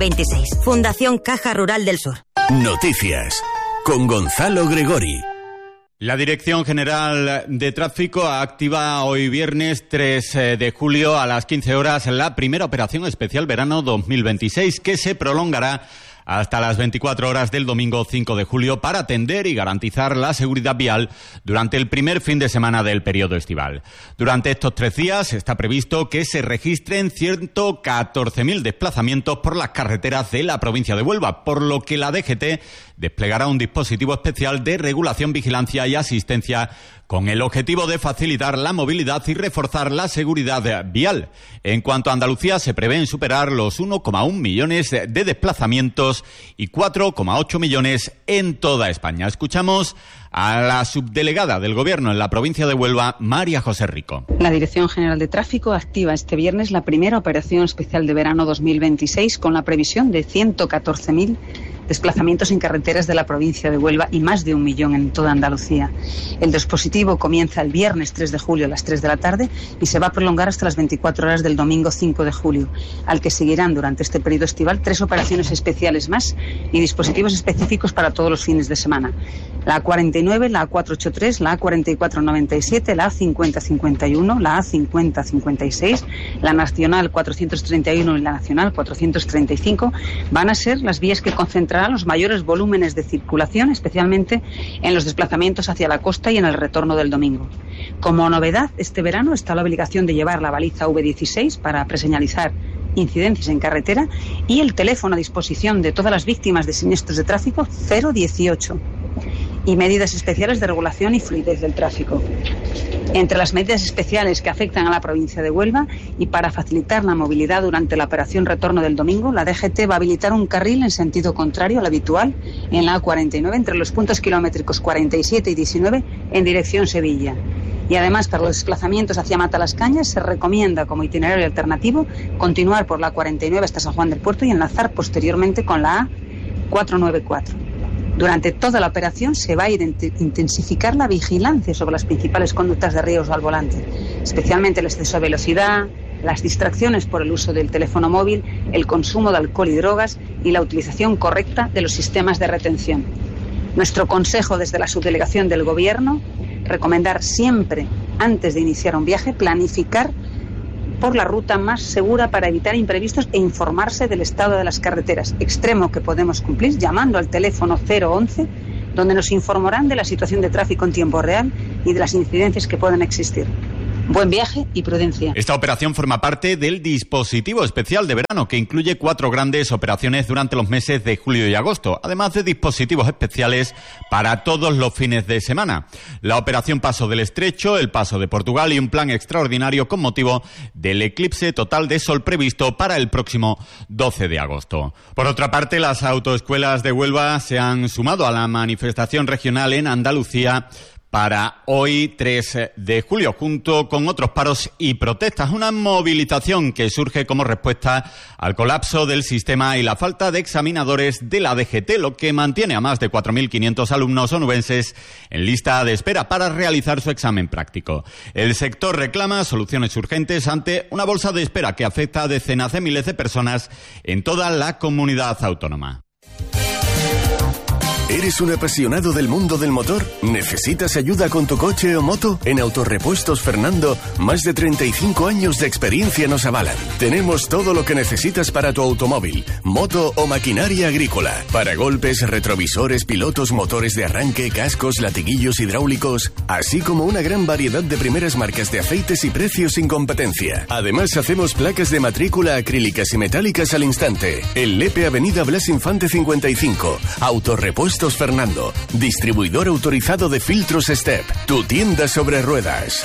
26. Fundación Caja Rural del Sur. Noticias con Gonzalo Gregori. La Dirección General de Tráfico activa hoy viernes 3 de julio a las 15 horas la primera operación especial verano 2026 que se prolongará hasta las 24 horas del domingo 5 de julio para atender y garantizar la seguridad vial durante el primer fin de semana del periodo estival. Durante estos 3 días está previsto que se registren 114.000 desplazamientos por las carreteras de la provincia de Huelva, por lo que la DGT desplegará un dispositivo especial de regulación, vigilancia y asistencia con el objetivo de facilitar la movilidad y reforzar la seguridad vial. En cuanto a Andalucía, se prevén superar los 1,1 millones de desplazamientos y 4,8 millones en toda España. Escuchamos a la subdelegada del Gobierno en la provincia de Huelva, María José Rico. La Dirección General de Tráfico activa este viernes la primera operación especial de verano 2026 con la previsión de 114.000 desplazamientos en carreteras de la provincia de Huelva y más de 1 millón en toda Andalucía. El dispositivo comienza el viernes 3 de julio a las 3 de la tarde y se va a prolongar hasta las 24 horas del domingo 5 de julio, al que seguirán durante este periodo estival 3 operaciones especiales más y dispositivos específicos para todos los fines de semana. La A49, la A483, la A4497, la A5051, la A5056, la Nacional 431 y la Nacional 435 van a ser las vías que concentrarán los mayores volúmenes de circulación, especialmente en los desplazamientos hacia la costa y en el retorno del domingo. Como novedad, este verano está la obligación de llevar la baliza V16 para preseñalizar incidencias en carretera y el teléfono a disposición de todas las víctimas de siniestros de tráfico 018 y medidas especiales de regulación y fluidez del tráfico. Entre las medidas especiales que afectan a la provincia de Huelva y para facilitar la movilidad durante la operación retorno del domingo, la DGT va a habilitar un carril en sentido contrario al habitual en la A49 entre los puntos kilométricos 47 y 19 en dirección Sevilla. Y además, para los desplazamientos hacia Matalascañas se recomienda como itinerario alternativo continuar por la A49 hasta San Juan del Puerto y enlazar posteriormente con la A494. Durante toda la operación se va a intensificar la vigilancia sobre las principales conductas de riesgo al volante, especialmente el exceso de velocidad, las distracciones por el uso del teléfono móvil, el consumo de alcohol y drogas y la utilización correcta de los sistemas de retención. Nuestro consejo desde la subdelegación del Gobierno, recomendar siempre, antes de iniciar un viaje, planificar por la ruta más segura para evitar imprevistos e informarse del estado de las carreteras, extremo que podemos cumplir llamando al teléfono 011, donde nos informarán de la situación de tráfico en tiempo real y de las incidencias que pueden existir. Buen viaje y prudencia. Esta operación forma parte del dispositivo especial de verano que incluye 4 grandes operaciones durante los meses de julio y agosto, además de dispositivos especiales para todos los fines de semana. La operación Paso del Estrecho, el Paso de Portugal y un plan extraordinario con motivo del eclipse total de sol previsto para el próximo 12 de agosto. Por otra parte, las autoescuelas de Huelva se han sumado a la manifestación regional en Andalucía para hoy 3 de julio, junto con otros paros y protestas. Una movilización que surge como respuesta al colapso del sistema y la falta de examinadores de la DGT, lo que mantiene a más de 4.500 alumnos onubenses en lista de espera para realizar su examen práctico. El sector reclama soluciones urgentes ante una bolsa de espera que afecta a decenas de miles de personas en toda la comunidad autónoma. ¿Eres un apasionado del mundo del motor? ¿Necesitas ayuda con tu coche o moto? En Autorepuestos Fernando, más de 35 años de experiencia nos avalan. Tenemos todo lo que necesitas para tu automóvil, moto o maquinaria agrícola. Paragolpes, retrovisores, pilotos, motores de arranque, cascos, latiguillos hidráulicos, así como una gran variedad de primeras marcas de aceites y precios sin competencia. Además, hacemos placas de matrícula acrílicas y metálicas al instante. En Lepe, Avenida Blas Infante 55. Autorepuestos Fernando, distribuidor autorizado de filtros Step, tu tienda sobre ruedas.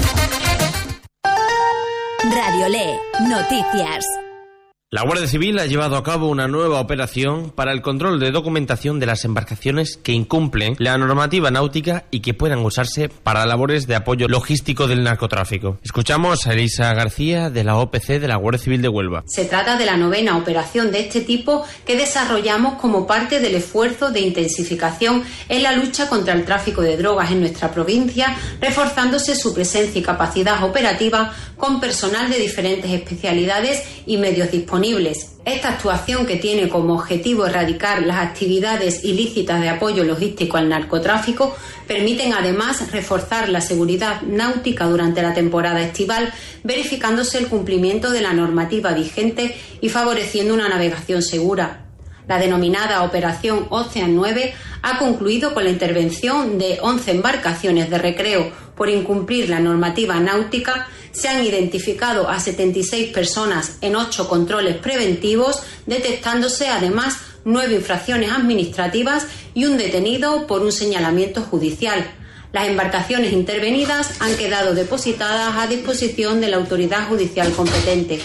Radio Le, noticias. La Guardia Civil ha llevado a cabo una nueva operación para el control de documentación de las embarcaciones que incumplen la normativa náutica y que puedan usarse para labores de apoyo logístico del narcotráfico. Escuchamos a Elisa García de la OPC de la Guardia Civil de Huelva. Se trata de la 9ª operación de este tipo que desarrollamos como parte del esfuerzo de intensificación en la lucha contra el tráfico de drogas en nuestra provincia, reforzándose su presencia y capacidad operativa con personal de diferentes especialidades y medios disponibles disponibles. Esta actuación, que tiene como objetivo erradicar las actividades ilícitas de apoyo logístico al narcotráfico, permiten además reforzar la seguridad náutica durante la temporada estival, verificándose el cumplimiento de la normativa vigente y favoreciendo una navegación segura. La denominada Operación Ocean 9 ha concluido con la intervención de 11 embarcaciones de recreo por incumplir la normativa náutica. Se han identificado a 76 personas en 8 controles preventivos, detectándose además 9 infracciones administrativas y un detenido por un señalamiento judicial. Las embarcaciones intervenidas han quedado depositadas a disposición de la autoridad judicial competente.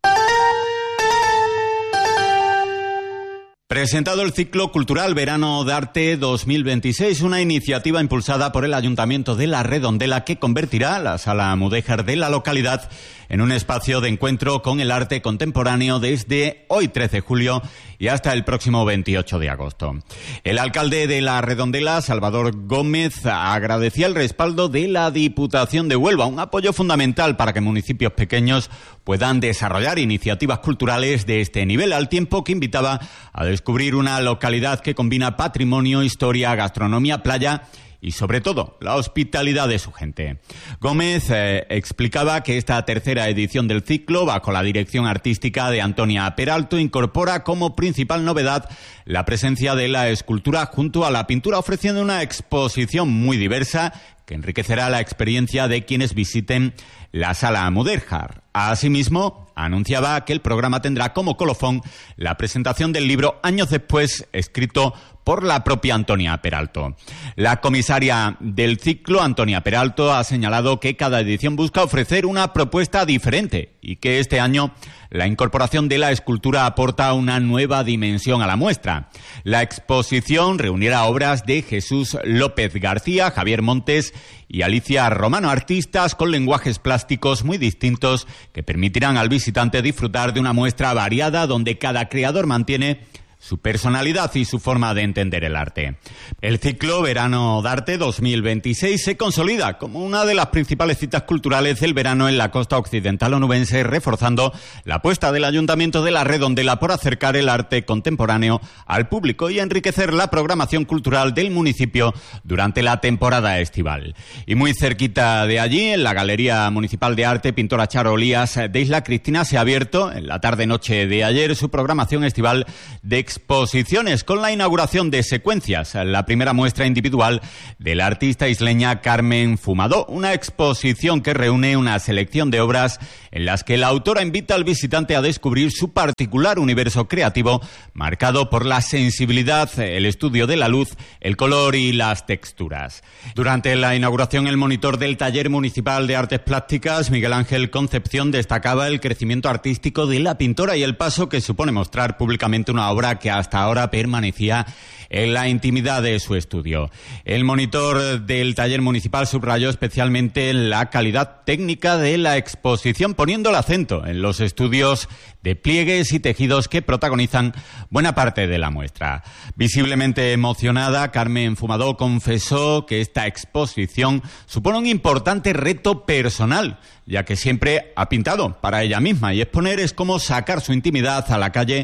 Presentado el ciclo cultural Verano de Arte 2026, una iniciativa impulsada por el Ayuntamiento de La Redondela que convertirá la Sala Mudéjar de la localidad en un espacio de encuentro con el arte contemporáneo desde hoy 13 de julio y hasta el próximo 28 de agosto. El alcalde de La Redondela, Salvador Gómez, agradecía el respaldo de la Diputación de Huelva, un apoyo fundamental para que municipios pequeños puedan desarrollar iniciativas culturales de este nivel, al tiempo que invitaba a descubrir una localidad que combina patrimonio, historia, gastronomía, playa y, sobre todo, la hospitalidad de su gente. Gómez explicaba que esta tercera edición del ciclo, bajo la dirección artística de Antonia Peralto, incorpora como principal novedad la presencia de la escultura junto a la pintura, ofreciendo una exposición muy diversa que enriquecerá la experiencia de quienes visiten la Sala Mudéjar. Asimismo, anunciaba que el programa tendrá como colofón la presentación del libro Años después, escrito por la propia Antonia Peralto. La comisaria del ciclo, Antonia Peralto, ha señalado que cada edición busca ofrecer una propuesta diferente y que este año la incorporación de la escultura aporta una nueva dimensión a la muestra. La exposición reunirá obras de Jesús López García, Javier Montes y Alicia Romano, artistas con lenguajes plásticos muy distintos que permitirán al visitante disfrutar de una muestra variada donde cada creador mantiene su personalidad y su forma de entender el arte. El ciclo Verano de Arte 2026 se consolida como una de las principales citas culturales del verano en la costa occidental onubense, reforzando la apuesta del Ayuntamiento de La Redondela por acercar el arte contemporáneo al público y enriquecer la programación cultural del municipio durante la temporada estival. Y muy cerquita de allí, en la Galería Municipal de Arte Pintora Charo Olías de Isla Cristina, se ha abierto en la tarde-noche de ayer su programación estival de exposiciones, con la inauguración de Secuencias, la primera muestra individual de la artista isleña Carmen Fumadó, una exposición que reúne una selección de obras en las que la autora invita al visitante a descubrir su particular universo creativo, marcado por la sensibilidad, el estudio de la luz, el color y las texturas. Durante la inauguración, el monitor del Taller Municipal de Artes Plásticas, Miguel Ángel Concepción, destacaba el crecimiento artístico de la pintora y el paso que supone mostrar públicamente una obra que hasta ahora permanecía en la intimidad de su estudio. El monitor del taller municipal subrayó especialmente la calidad técnica de la exposición, poniendo el acento en los estudios de pliegues y tejidos que protagonizan buena parte de la muestra. Visiblemente emocionada, Carmen Fumadó confesó que esta exposición supone un importante reto personal, ya que siempre ha pintado para ella misma y exponer es como sacar su intimidad a la calle.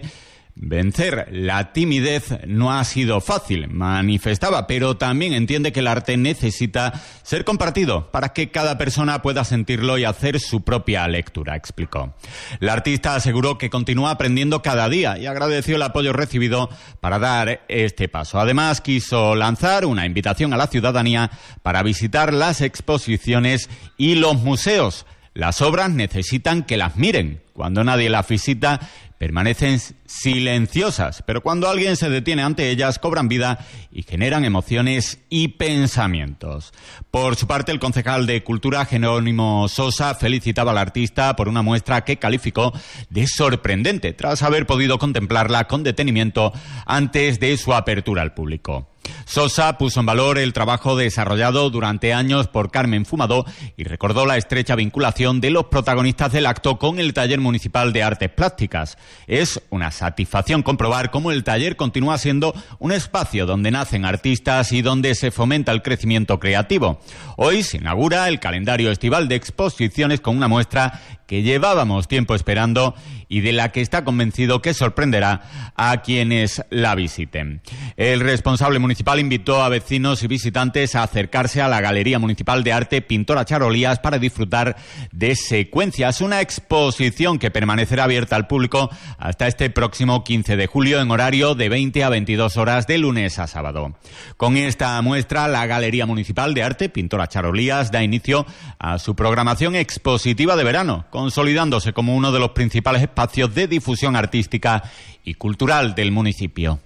Vencer la timidez no ha sido fácil, manifestaba, pero también entiende que el arte necesita ser compartido para que cada persona pueda sentirlo y hacer su propia lectura, explicó. La artista aseguró que continúa aprendiendo cada día y agradeció el apoyo recibido para dar este paso. Además, quiso lanzar una invitación a la ciudadanía para visitar las exposiciones y los museos. Las obras necesitan que las miren. Cuando nadie las visita, permanecen silenciosas, pero cuando alguien se detiene ante ellas, cobran vida y generan emociones y pensamientos. Por su parte, el concejal de Cultura, Jerónimo Sosa, felicitaba al artista por una muestra que calificó de sorprendente, tras haber podido contemplarla con detenimiento antes de su apertura al público. Sosa puso en valor el trabajo desarrollado durante años por Carmen Fumadó y recordó la estrecha vinculación de los protagonistas del acto con el Taller Municipal de Artes Plásticas. Es una satisfacción comprobar cómo el taller continúa siendo un espacio donde nacen artistas y donde se fomenta el crecimiento creativo. Hoy se inaugura el calendario estival de exposiciones con una muestra que llevábamos tiempo esperando y de la que está convencido que sorprenderá a quienes la visiten. El responsable municipal invitó a vecinos y visitantes a acercarse a la Galería Municipal de Arte Pintora Charo Olías para disfrutar de Secuencias, una exposición que permanecerá abierta al público hasta este próximo 15 de julio en horario de 20 a 22 horas de lunes a sábado. Con esta muestra, la Galería Municipal de Arte Pintora Charo Olías da inicio a su programación expositiva de verano, consolidándose como uno de los principales espacios de difusión artística y cultural del municipio.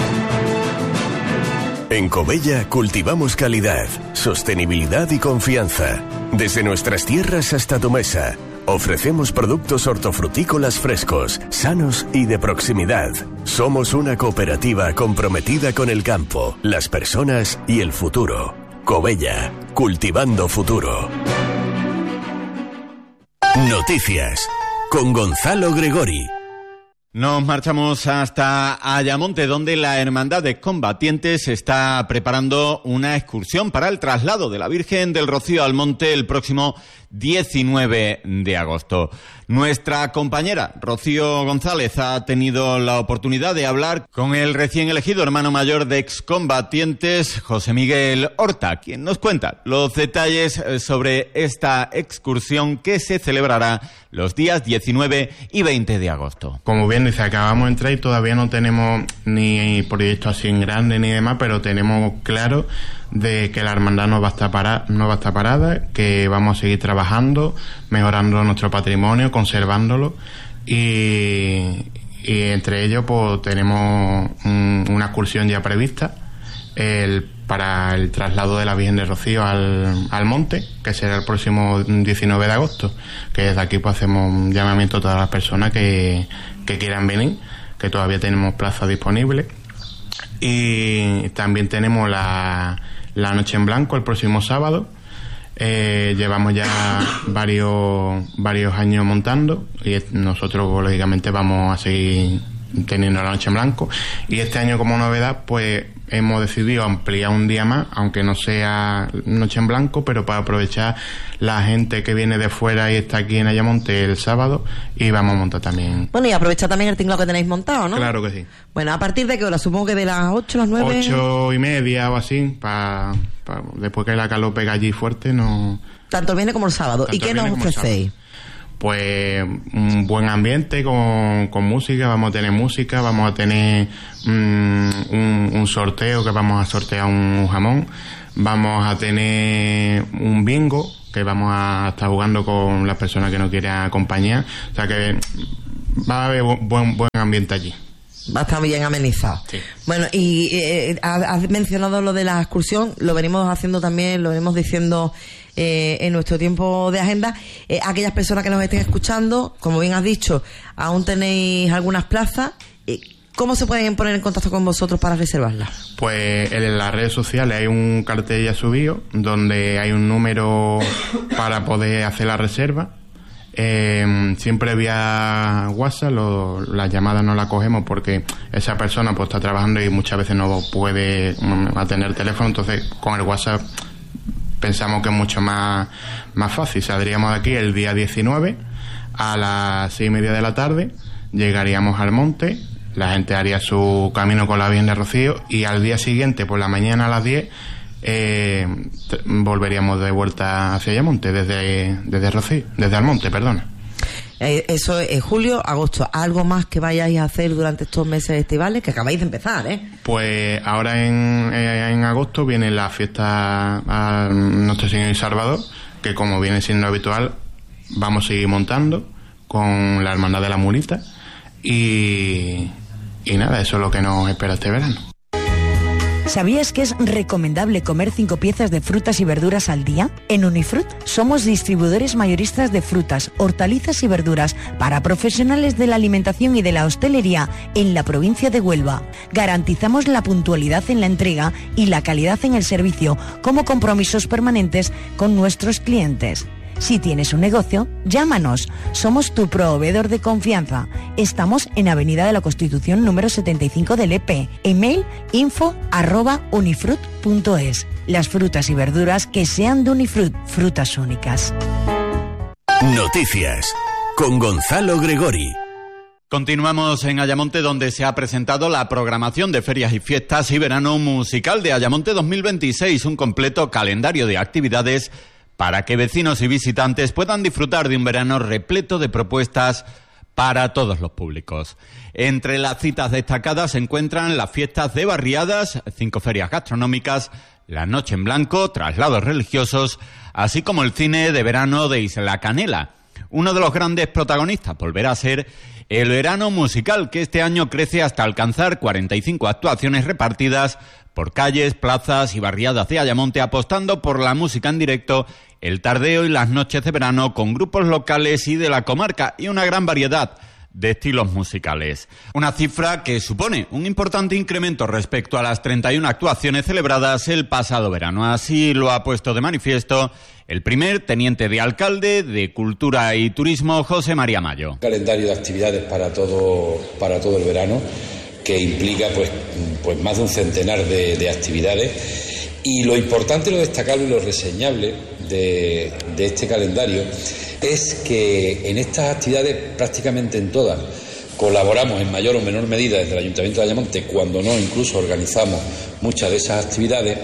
En Covella cultivamos calidad, sostenibilidad y confianza. Desde nuestras tierras hasta tu mesa, ofrecemos productos hortofrutícolas frescos, sanos y de proximidad. Somos una cooperativa comprometida con el campo, las personas y el futuro. Covella, cultivando futuro. Noticias con Gonzalo Gregori. Nos marchamos hasta Ayamonte, donde la Hermandad de Combatientes está preparando una excursión para el traslado de la Virgen del Rocío al monte el próximo 19 de agosto. Nuestra compañera Rocío González ha tenido la oportunidad de hablar con el recién elegido hermano mayor de Excombatientes, José Miguel Horta, quien nos cuenta los detalles sobre esta excursión que se celebrará los días 19 y 20 de agosto. Como bien dice, acabamos de entrar y todavía no tenemos ni proyectos así en grande ni demás, pero tenemos claro de que la hermandad no va a estar parada, que vamos a seguir trabajando, mejorando nuestro patrimonio, conservándolo y entre ellos pues tenemos una excursión ya prevista para el traslado de la Virgen del Rocío al monte, que será el próximo 19 de agosto, que desde aquí pues hacemos un llamamiento a todas las personas que quieran venir, que todavía tenemos plazas disponibles. Y también tenemos la Noche en Blanco el próximo sábado. Llevamos ya varios años montando y nosotros lógicamente vamos a seguir teniendo la Noche en Blanco, y este año como novedad pues hemos decidido ampliar un día más, aunque no sea Noche en Blanco, pero para aprovechar la gente que viene de fuera y está aquí en Ayamonte el sábado, y vamos a montar también. Bueno, y aprovechar también el tinglado que tenéis montado, ¿no? Claro que sí. Bueno, ¿a partir de qué hora? Supongo que de las 8, las 9... 8:30 o así, después que la calor pega allí fuerte, no... Tanto el viernes como el sábado. ¿Y qué nos ofrecéis? Pues un buen ambiente con música, vamos a tener música, vamos a tener un sorteo, que vamos a sortear un jamón, vamos a tener un bingo, que vamos a estar jugando con las personas que nos quieran acompañar, o sea que va a haber buen ambiente allí. Va a estar bien amenizado. Sí. Bueno, y has mencionado lo de la excursión, lo venimos haciendo también, lo venimos diciendo en nuestro tiempo de agenda. Aquellas personas que nos estén escuchando, como bien has dicho, aún tenéis algunas plazas. ¿Cómo se pueden poner en contacto con vosotros para reservarlas? Pues en las redes sociales hay un cartel ya subido donde hay un número para poder hacer la reserva. Siempre vía WhatsApp, las llamadas no las cogemos porque esa persona pues está trabajando y muchas veces no puede atender teléfono, entonces con el WhatsApp pensamos que es mucho más fácil. Saldríamos de aquí el día 19 a las 6:30 de la tarde, llegaríamos al monte, la gente haría su camino con la Virgen de Rocío y al día siguiente por la mañana a las 10 volveríamos de vuelta hacia Ayamonte desde Rocío, desde Almonte, perdona. Eso es julio, agosto. ¿Algo más que vayáis a hacer durante estos meses estivales que acabáis de empezar, Pues ahora en agosto viene la fiesta a Nuestro Señor y Salvador, que como viene siendo habitual vamos a seguir montando con la Hermandad de la Mulita y nada, eso es lo que nos espera este verano. ¿Sabías que es recomendable comer 5 piezas de frutas y verduras al día? En Unifrut somos distribuidores mayoristas de frutas, hortalizas y verduras para profesionales de la alimentación y de la hostelería en la provincia de Huelva. Garantizamos la puntualidad en la entrega y la calidad en el servicio como compromisos permanentes con nuestros clientes. Si tienes un negocio, llámanos. Somos tu proveedor de confianza. Estamos en Avenida de la Constitución número 75 del EP. Email info@unifrut.es. Las frutas y verduras que sean de Unifrut, frutas únicas. Noticias con Gonzalo Gregori. Continuamos en Ayamonte, donde se ha presentado la programación de ferias y fiestas y verano musical de Ayamonte 2026, un completo calendario de actividades para que vecinos y visitantes puedan disfrutar de un verano repleto de propuestas para todos los públicos. Entre las citas destacadas se encuentran las fiestas de barriadas, 5 ferias gastronómicas, la Noche en Blanco, traslados religiosos, así como el cine de verano de Isla Canela. Uno de los grandes protagonistas volverá a ser el verano musical, que este año crece hasta alcanzar 45 actuaciones repartidas por calles, plazas y barriadas de Ayamonte, apostando por la música en directo, el tardeo y las noches de verano con grupos locales y de la comarca y una gran variedad de estilos musicales. Una cifra que supone un importante incremento respecto a las 31 actuaciones celebradas el pasado verano. Así lo ha puesto de manifiesto el primer teniente de alcalde de Cultura y Turismo, José María Mayo. Un calendario de actividades para todo el verano, que implica pues más de un centenar de actividades, y lo importante, lo destacable y lo reseñable de este calendario es que en estas actividades, prácticamente en todas, colaboramos en mayor o menor medida desde el Ayuntamiento de Ayamonte, cuando no incluso organizamos muchas de esas actividades,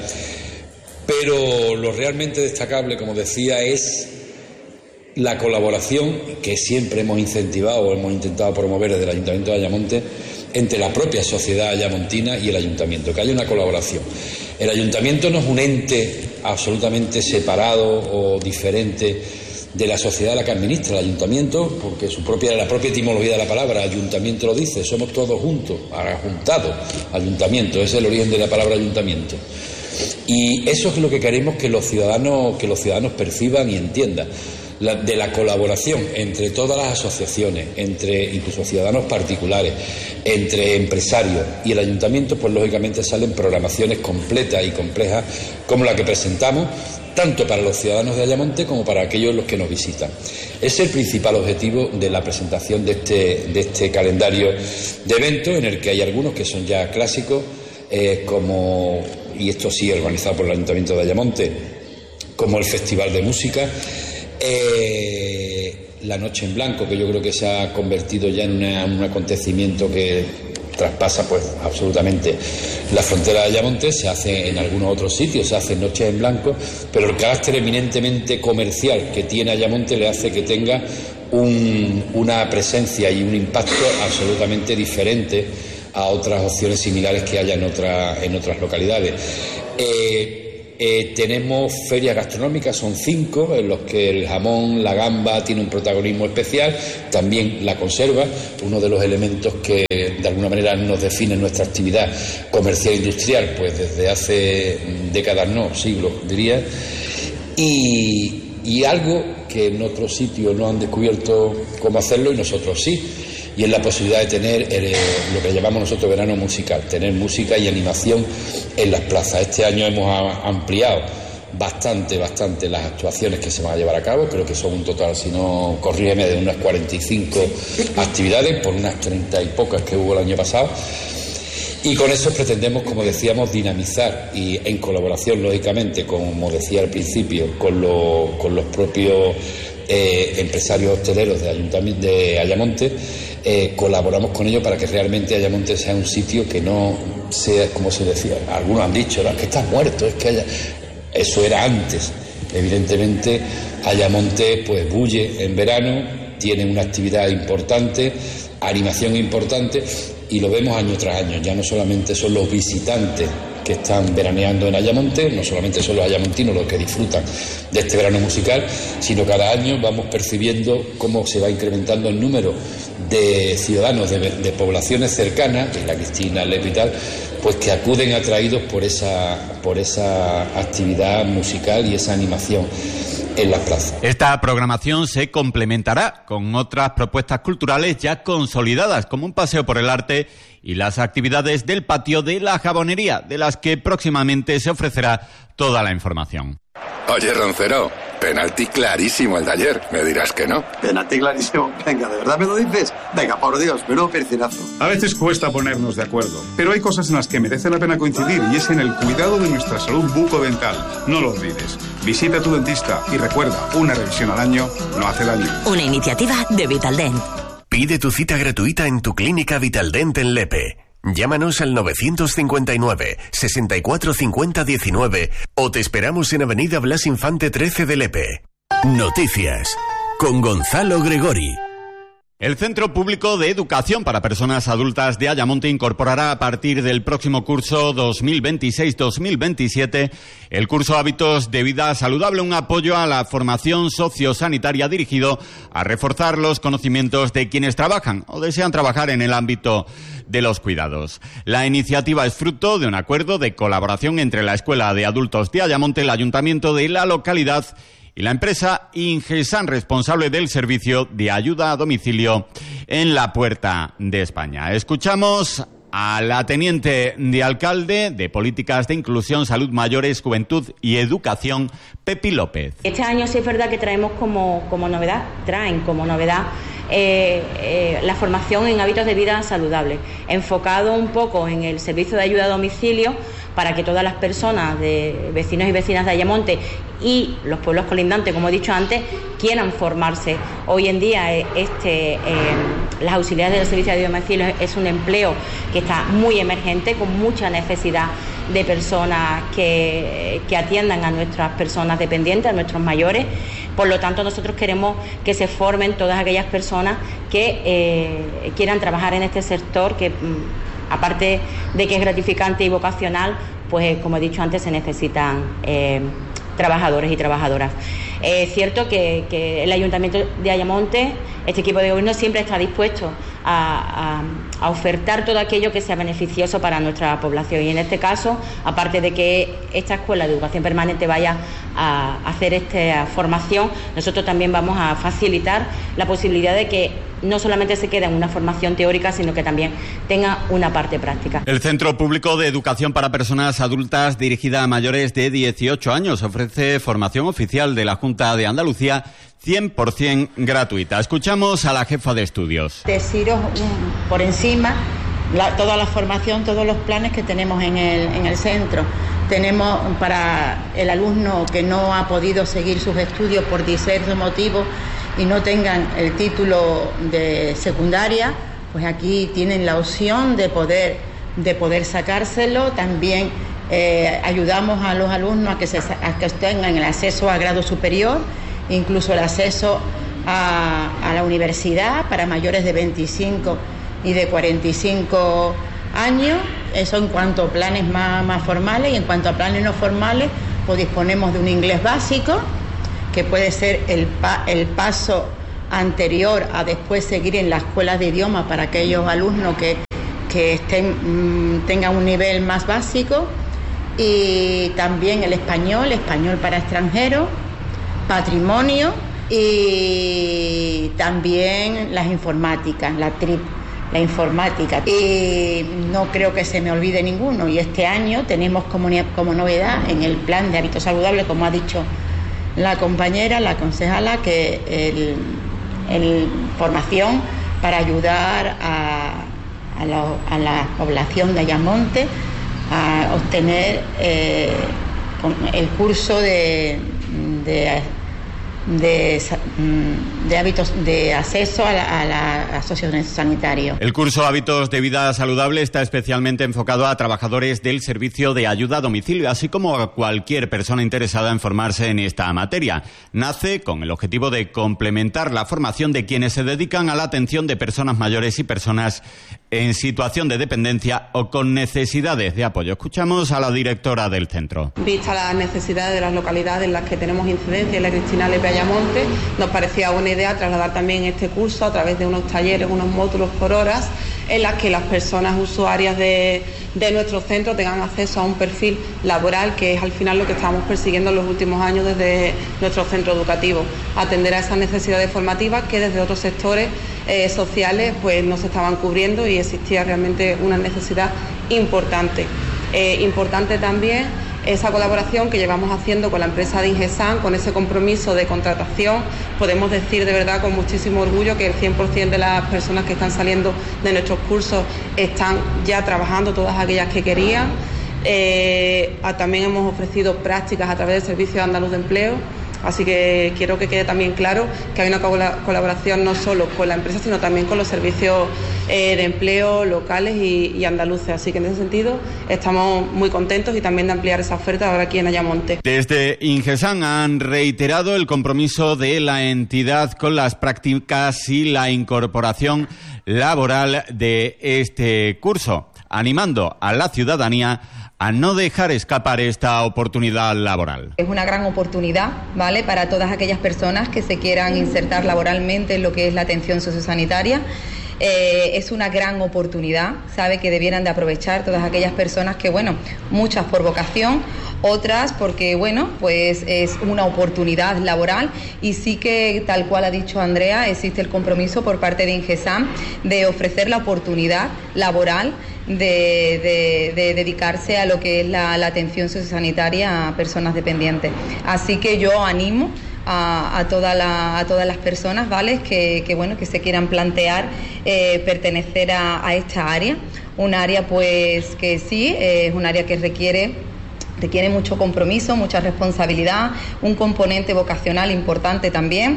pero lo realmente destacable, como decía, es la colaboración que siempre hemos incentivado o hemos intentado promover desde el Ayuntamiento de Ayamonte entre la propia sociedad ayamontina y el Ayuntamiento, que haya una colaboración. El Ayuntamiento no es un ente absolutamente separado o diferente de la sociedad a la que administra el Ayuntamiento, porque la propia etimología de la palabra ayuntamiento lo dice, somos todos juntos, juntados, ayuntamiento, ese es el origen de la palabra ayuntamiento. Y eso es lo que queremos que los ciudadanos perciban y entiendan, de la colaboración entre todas las asociaciones, entre incluso ciudadanos particulares, entre empresarios y el Ayuntamiento, pues lógicamente salen programaciones completas y complejas como la que presentamos, tanto para los ciudadanos de Ayamonte como para aquellos los que nos visitan. Es el principal objetivo de la presentación de este calendario de eventos, en el que hay algunos que son ya clásicos, y esto sí organizado por el Ayuntamiento de Ayamonte, como el Festival de Música, la Noche en Blanco, que yo creo que se ha convertido ya en un acontecimiento que traspasa pues absolutamente la frontera de Ayamonte. Se hace en algunos otros sitios, se hacen noches en blanco, pero el carácter eminentemente comercial que tiene Ayamonte le hace que tenga una presencia y un impacto absolutamente diferente a otras opciones similares que haya en otras localidades. Tenemos ferias gastronómicas, son 5, en los que el jamón, la gamba tiene un protagonismo especial, también la conserva, uno de los elementos que de alguna manera nos define nuestra actividad comercial e industrial, pues desde hace décadas, no, siglos diría, y algo que en otros sitios no han descubierto cómo hacerlo y nosotros sí, y es la posibilidad de tener lo que llamamos nosotros verano musical, tener música y animación en las plazas. Este año hemos ampliado bastante las actuaciones que se van a llevar a cabo, creo que son un total, si no corrígeme, de unas 45 actividades por unas 30 y pocas que hubo el año pasado, y con eso pretendemos, como decíamos, dinamizar, y en colaboración lógicamente, como decía al principio, con los propios empresarios hosteleros de Ayamonte. Colaboramos con ellos para que realmente Ayamonte sea un sitio que no sea, como se decía, algunos han dicho, es que está muerto, es que eso era antes. Evidentemente Ayamonte pues bulle en verano, tiene una actividad importante, animación importante, y lo vemos año tras año. Ya no solamente son los visitantes que están veraneando en Ayamonte, no solamente son los ayamontinos los que disfrutan de este verano musical, sino cada año vamos percibiendo cómo se va incrementando el número de ciudadanos de poblaciones cercanas, Isla Cristina, Lepe y tal, pues que acuden atraídos por esa actividad musical y esa animación en las plazas. Esta programación se complementará con otras propuestas culturales ya consolidadas, como un paseo por el arte y las actividades del patio de la Jabonería, de las que próximamente se ofrecerá toda la información. Oye, Roncero, penalti clarísimo el de ayer. Me dirás que no. Penalti clarísimo. Venga, ¿de verdad me lo dices? Venga, por Dios, menudo percinazo. A veces cuesta ponernos de acuerdo, pero hay cosas en las que merece la pena coincidir y es en el cuidado de nuestra salud bucodental. No lo olvides. Visita a tu dentista y recuerda, una revisión al año no hace daño. Una iniciativa de Vitaldent. Pide tu cita gratuita en tu clínica Vitaldent en Lepe. Llámanos al 959 64 50 19 o te esperamos en Avenida Blas Infante 13 de Lepe. Noticias con Gonzalo Gregori. El Centro Público de Educación para Personas Adultas de Ayamonte incorporará a partir del próximo curso 2026-2027 el curso Hábitos de Vida Saludable, un apoyo a la formación sociosanitaria dirigido a reforzar los conocimientos de quienes trabajan o desean trabajar en el ámbito de los cuidados. La iniciativa es fruto de un acuerdo de colaboración entre la Escuela de Adultos de Ayamonte, el Ayuntamiento de la localidad y la empresa Ingesan, responsable del servicio de ayuda a domicilio en la Puerta de España. Escuchamos a la teniente de alcalde de Políticas de Inclusión, Salud Mayores, Juventud y Educación, Pepi López. Este año sí es verdad que traen como novedad la formación en hábitos de vida saludables, enfocado un poco en el servicio de ayuda a domicilio para que todas las personas, de vecinos y vecinas de Ayamonte y los pueblos colindantes, como he dicho antes, quieran formarse. Hoy en día las auxiliares del servicio de ayuda a domicilio es un empleo que está muy emergente, con mucha necesidad de personas que atiendan a nuestras personas dependientes, a nuestros mayores. Por lo tanto, nosotros queremos que se formen todas aquellas personas que quieran trabajar en este sector, que aparte de que es gratificante y vocacional, pues como he dicho antes, se necesitan trabajadores y trabajadoras. Es cierto que el Ayuntamiento de Ayamonte, este equipo de gobierno, siempre está dispuesto a ofertar todo aquello que sea beneficioso para nuestra población. Y en este caso, aparte de que esta Escuela de Educación Permanente vaya a hacer esta formación, nosotros también vamos a facilitar la posibilidad de que no solamente se quede en una formación teórica, sino que también tenga una parte práctica. El Centro Público de Educación para Personas Adultas, dirigida a mayores de 18 años, ofrece formación oficial de la Junta de Andalucía 100% gratuita. Escuchamos a la jefa de estudios. Deciros por encima toda la formación, todos los planes que tenemos en el centro. Tenemos para el alumno que no ha podido seguir sus estudios por diversos motivos y no tengan el título de secundaria, pues aquí tienen la opción de poder sacárselo. También ayudamos a los alumnos a que tengan el acceso a grado superior, incluso el acceso a la universidad para mayores de 25 y de 45 años. Eso en cuanto a planes más formales, y en cuanto a planes no formales, pues disponemos de un inglés básico, que puede ser el paso anterior a después seguir en las escuelas de idiomas para aquellos alumnos que tengan un nivel más básico, y también el español para extranjeros, patrimonio, y también las informáticas, la informática. Y no creo que se me olvide ninguno, y este año tenemos como novedad en el plan de hábitos saludables, como ha dicho la compañera, la concejala, que el formación para ayudar a la población de Ayamonte a obtener el curso de hábitos de acceso a la sociosanitario. El curso Hábitos de Vida Saludable está especialmente enfocado a trabajadores del servicio de ayuda a domicilio, así como a cualquier persona interesada en formarse en esta materia. Nace con el objetivo de complementar la formación de quienes se dedican a la atención de personas mayores y personas en situación de dependencia o con necesidades de apoyo. Escuchamos a la directora del centro. Vista las necesidades de las localidades en las que tenemos incidencia, en la Cristina Lepe Ayamonte, nos parecía buena idea trasladar también este curso a través de unos talleres, unos módulos por horas, en las que las personas usuarias de nuestro centro tengan acceso a un perfil laboral, que es al final lo que estamos persiguiendo en los últimos años desde nuestro centro educativo, atender a esas necesidades formativas que desde otros sectores sociales pues no se estaban cubriendo y existía realmente una necesidad importante. Importante también esa colaboración que llevamos haciendo con la empresa de Ingesan, con ese compromiso de contratación. Podemos decir de verdad con muchísimo orgullo que el 100% de las personas que están saliendo de nuestros cursos están ya trabajando, todas aquellas que querían. También hemos ofrecido prácticas a través del Servicio Andaluz de Empleo. Así que quiero que quede también claro que hay una colaboración no solo con la empresa, sino también con los servicios de empleo locales y andaluces. Así que en ese sentido estamos muy contentos y también de ampliar esa oferta ahora aquí en Ayamonte. Desde Ingesan han reiterado el compromiso de la entidad con las prácticas y la incorporación laboral de este curso, animando a la ciudadanía a no dejar escapar esta oportunidad laboral. Es una gran oportunidad, ¿vale?, para todas aquellas personas que se quieran insertar laboralmente en lo que es la atención sociosanitaria. Es una gran oportunidad, sabe, que debieran de aprovechar todas aquellas personas que, bueno, muchas por vocación, otras porque, bueno, pues es una oportunidad laboral, y sí que, tal cual ha dicho Andrea, existe el compromiso por parte de Ingesan de ofrecer la oportunidad laboral de dedicarse a lo que es la atención sociosanitaria a personas dependientes. Así que yo animo a todas las personas, ¿vale?, que bueno, que se quieran plantear pertenecer a esta área, un área pues que sí, es un área que requiere mucho compromiso, mucha responsabilidad, un componente vocacional importante también.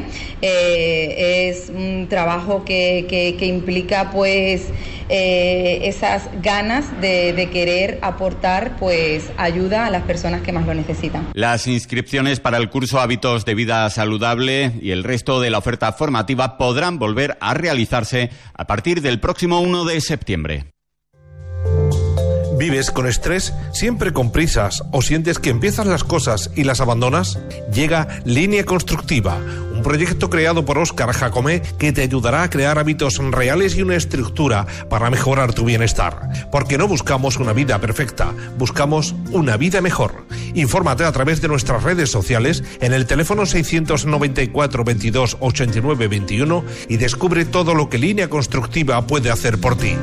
Es un trabajo que implica pues esas ganas de querer aportar pues ayuda a las personas que más lo necesitan. Las inscripciones para el curso Hábitos de Vida Saludable y el resto de la oferta formativa podrán volver a realizarse a partir del próximo 1 de septiembre. ¿Vives con estrés? ¿Siempre con prisas? ¿O sientes que empiezas las cosas y las abandonas? Llega Línea Constructiva, un proyecto creado por Óscar Jacomé que te ayudará a crear hábitos reales y una estructura para mejorar tu bienestar. Porque no buscamos una vida perfecta, buscamos una vida mejor. Infórmate a través de nuestras redes sociales en el teléfono 694 22 89 21 y descubre todo lo que Línea Constructiva puede hacer por ti.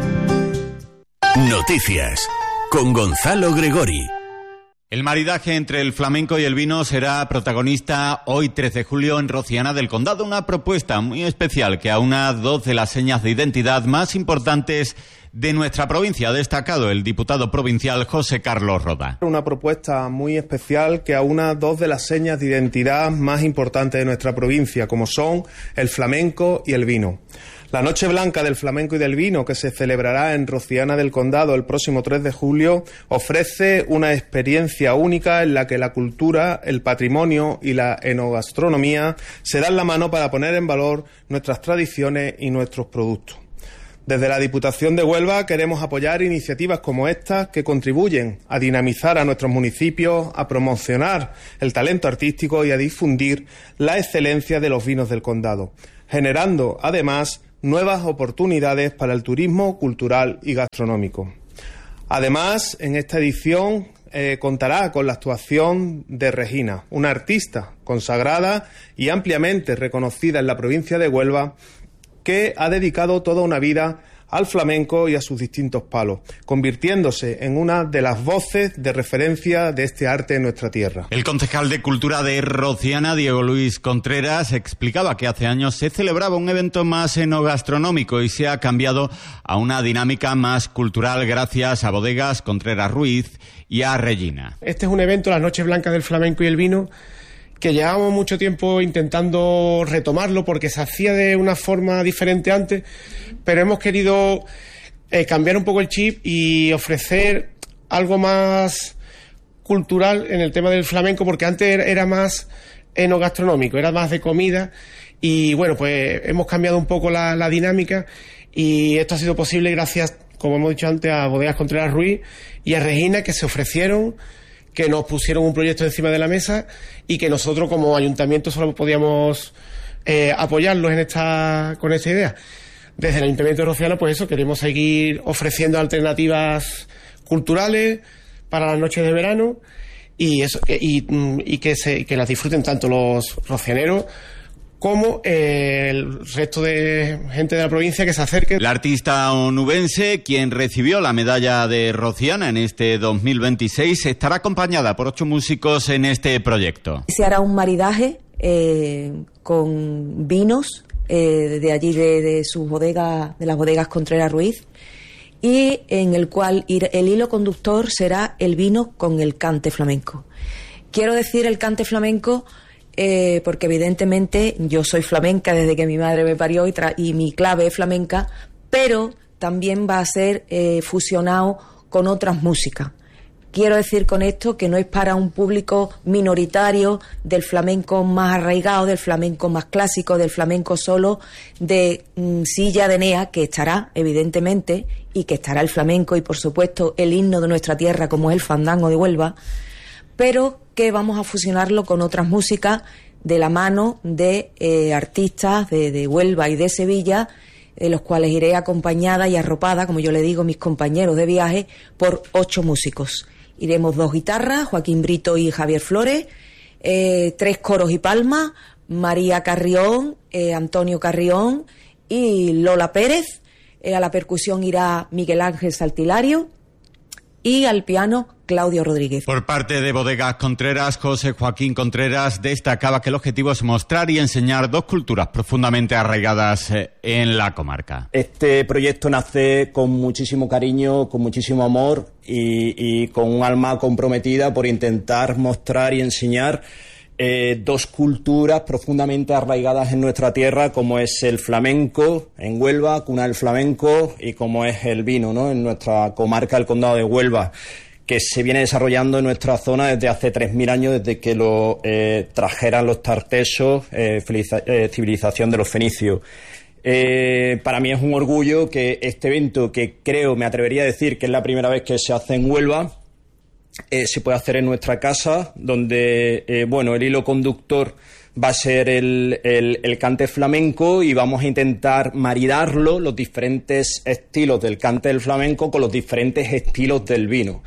Noticias con Gonzalo Gregori. El maridaje entre el flamenco y el vino será protagonista hoy 13 de julio en Rociana del Condado, una propuesta muy especial que aúna dos de las señas de identidad más importantes de nuestra provincia, ha destacado el diputado provincial José Carlos Roda. Una propuesta muy especial que aúna dos de las señas de identidad más importantes de nuestra provincia, como son el flamenco y el vino. La Noche Blanca del Flamenco y del Vino, que se celebrará en Rociana del Condado el próximo 3 de julio, ofrece una experiencia única en la que la cultura, el patrimonio y la enogastronomía se dan la mano para poner en valor nuestras tradiciones y nuestros productos. Desde la Diputación de Huelva queremos apoyar iniciativas como estas que contribuyen a dinamizar a nuestros municipios, a promocionar el talento artístico y a difundir la excelencia de los vinos del condado, generando además nuevas oportunidades para el turismo cultural y gastronómico. Además, en esta edición contará con la actuación de Regina, una artista consagrada y ampliamente reconocida en la provincia de Huelva, que ha dedicado toda una vida al flamenco y a sus distintos palos, convirtiéndose en una de las voces de referencia de este arte en nuestra tierra. El concejal de Cultura de Rociana, Diego Luis Contreras, explicaba que hace años se celebraba un evento más enogastronómico y se ha cambiado a una dinámica más cultural gracias a Bodegas Contreras Ruiz y a Regina. Este es un evento, la Noche Blanca del Flamenco y el Vino, que llevábamos mucho tiempo intentando retomarlo porque se hacía de una forma diferente antes, pero hemos querido cambiar un poco el chip y ofrecer algo más cultural en el tema del flamenco, porque antes era más enogastronómico, era más de comida, y bueno, pues hemos cambiado un poco la dinámica, y esto ha sido posible gracias, como hemos dicho antes, a Bodegas Contreras Ruiz y a Regina, que se ofrecieron, que nos pusieron un proyecto encima de la mesa y que nosotros como ayuntamiento solo podíamos apoyarlos con esta idea. Desde el Ayuntamiento de Rociana, pues eso, queremos seguir ofreciendo alternativas culturales para las noches de verano y eso, que las disfruten tanto los rocianeros como el resto de gente de la provincia que se acerque. La artista onubense, quien recibió la medalla de Rociana en este 2026, estará acompañada por 8 músicos en este proyecto. Se hará un maridaje con vinos de allí de sus bodegas, de las bodegas Contreras Ruiz, y en el cual el hilo conductor será el vino con el cante flamenco. Quiero decir el cante flamenco porque evidentemente yo soy flamenca desde que mi madre me parió y mi clave es flamenca, pero también va a ser fusionado con otras músicas. Quiero decir con esto que no es para un público minoritario del flamenco más arraigado, del flamenco más clásico, del flamenco solo de silla de Enea, que estará evidentemente, y que estará el flamenco y por supuesto el himno de nuestra tierra como es el fandango de Huelva, pero que vamos a fusionarlo con otras músicas de la mano de artistas de Huelva y de Sevilla, de los cuales iré acompañada y arropada, como yo le digo, mis compañeros de viaje, por 8 músicos. Iremos 2 guitarras, Joaquín Brito y Javier Flores, 3 coros y palmas, María Carrión, Antonio Carrión y Lola Pérez. A la percusión irá Miguel Ángel Saltilario y al piano Claudio Rodríguez. Por parte de Bodegas Contreras, José Joaquín Contreras destacaba que el objetivo es mostrar y enseñar 2 culturas profundamente arraigadas en la comarca. Este proyecto nace con muchísimo cariño, con muchísimo amor y con un alma comprometida por intentar mostrar y enseñar 2 culturas profundamente arraigadas en nuestra tierra, como es el flamenco en Huelva, cuna del flamenco, y como es el vino, ¿no?, en nuestra comarca, el Condado de Huelva, que se viene desarrollando en nuestra zona desde hace 3.000 años, desde que lo trajeran los tartesos, civilización de los fenicios. Para mí es un orgullo que este evento, que creo, me atrevería a decir que es la primera vez que se hace en Huelva, se puede hacer en nuestra casa, donde el hilo conductor va a ser el cante flamenco, y vamos a intentar maridarlo, los diferentes estilos del cante del flamenco con los diferentes estilos del vino.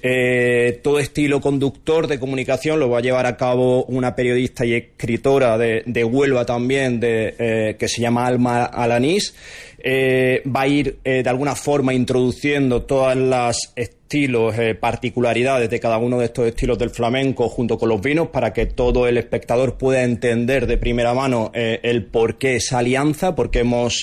Todo estilo conductor de comunicación lo va a llevar a cabo una periodista y escritora de Huelva también, que se llama Alma Alanís. Va a ir de alguna forma introduciendo todas las estilos, particularidades de cada uno de estos estilos del flamenco junto con los vinos, para que todo el espectador pueda entender de primera mano el por qué esa alianza, por qué hemos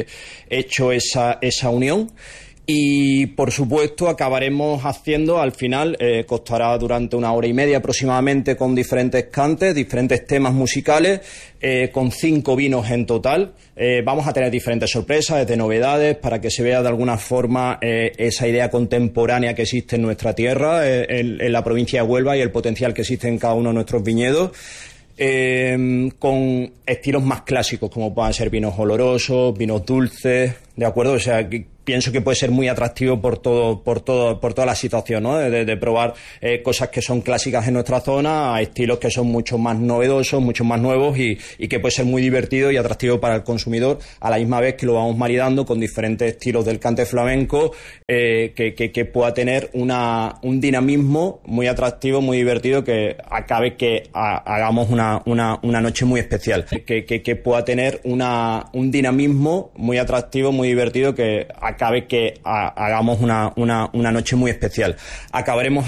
hecho esa unión. Y, por supuesto, acabaremos haciendo, al final, costará durante 1 hora y media aproximadamente, con diferentes cantes, diferentes temas musicales, con 5 vinos en total. Vamos a tener diferentes sorpresas, desde novedades, para que se vea de alguna forma esa idea contemporánea que existe en nuestra tierra, en la provincia de Huelva, y el potencial que existe en cada uno de nuestros viñedos. Con estilos más clásicos, como puedan ser vinos olorosos, vinos dulces, ¿de acuerdo? O sea, pienso que puede ser muy atractivo por toda la situación, ¿no? De probar cosas que son clásicas en nuestra zona a estilos que son mucho más novedosos, mucho más nuevos, y que puede ser muy divertido y atractivo para el consumidor, a la misma vez que lo vamos maridando con diferentes estilos del cante flamenco, que pueda tener un dinamismo muy atractivo, muy divertido, que acabe que hagamos una noche muy especial, que pueda tener un dinamismo muy atractivo, muy divertido, que acabe que hagamos una noche muy especial. Acabaremos